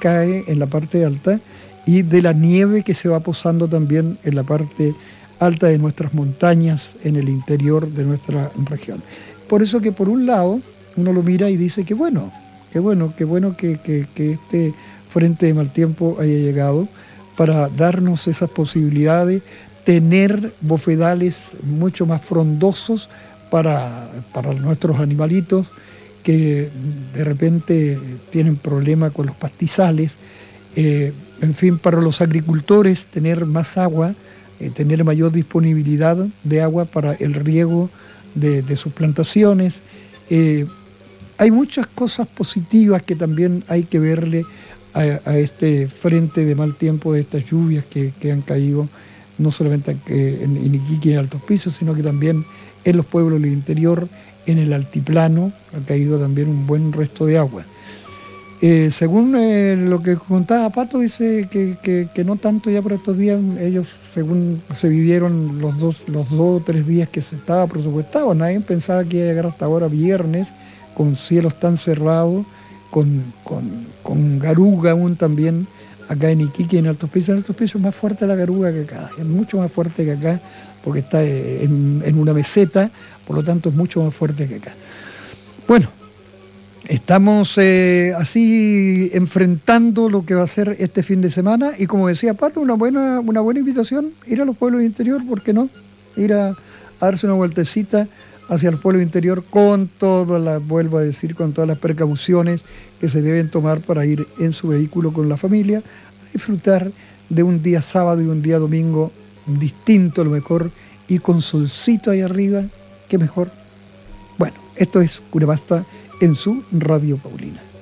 cae en la parte alta y de la nieve que se va posando también en la parte alta de nuestras montañas, en el interior de nuestra región. Por eso que por un lado uno lo mira y dice que bueno que este frente de mal tiempo haya llegado para darnos esas posibilidades, tener bofedales mucho más frondosos para nuestros animalitos que de repente tienen problemas con los pastizales, en fin, para los agricultores tener más agua, tener mayor disponibilidad de agua para el riego de sus plantaciones. Hay muchas cosas positivas que también hay que verle a este frente de mal tiempo, de estas lluvias que han caído no solamente en Iquique y en Altos Pisos, sino que también en los pueblos del interior, en el altiplano, ha caído también un buen resto de agua. Según lo que contaba Pato, dice que no tanto ya por estos días, ellos según se vivieron los dos o 3 días que se estaba presupuestado, nadie pensaba que iba a llegar hasta ahora viernes, con cielos tan cerrados, con garuga aún también, acá en Iquique y en Altos Pisos. En Altos Pisos es más fuerte la garuga que acá, es mucho más fuerte que acá, porque está en una meseta, por lo tanto es mucho más fuerte que acá. Bueno, estamos así enfrentando lo que va a ser este fin de semana y como decía Pato, una buena invitación, ir a los pueblos del interior, ¿por qué no? Ir a darse una vueltecita hacia los pueblos del interior con todas las precauciones que se deben tomar para ir en su vehículo con la familia, a disfrutar de un día sábado y un día domingo distinto a lo mejor y con solcito ahí arriba, qué mejor. Bueno, esto es Cura Basta en su Radio Paulina.